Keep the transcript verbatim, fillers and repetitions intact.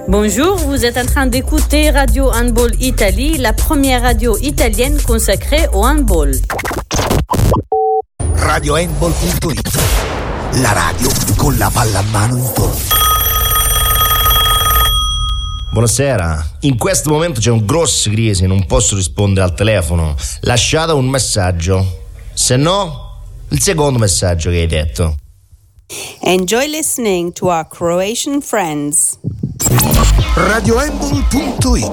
Bonjour, vous êtes en train d'écouter Radio Handball Italie, la première radio italienne consacrée au handball. Radio Handball punto it, la radio con la palla a mano in tondo. Buonasera, in questo momento c'è un grosso crisi, non posso rispondere al telefono. Lasciate un messaggio, se no il secondo messaggio che hai detto. Enjoy listening to our Croatian friends. Radio Handball punto it